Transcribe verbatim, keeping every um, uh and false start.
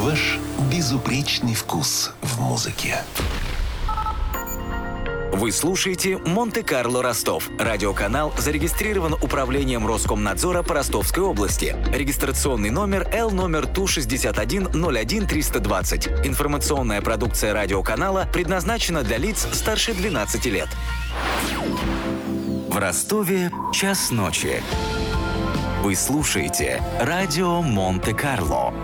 Ваш безупречный вкус в музыке. Вы слушаете «Монте-Карло Ростов». Радиоканал зарегистрирован Управлением Роскомнадзора по Ростовской области. Регистрационный номер Л номер Ту шестьдесят один ноль один триста двадцать. Информационная продукция радиоканала предназначена для лиц старше двенадцати лет. В Ростове час ночи. Вы слушаете радио «Монте-Карло».